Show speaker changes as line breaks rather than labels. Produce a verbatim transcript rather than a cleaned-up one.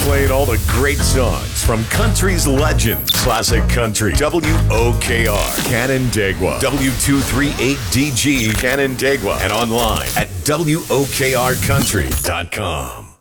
playing all the great songs from country's legends. Classic Country, W O K R, Canandaigua, W two thirty-eight D G, Canandaigua, and online at W O K R country dot com.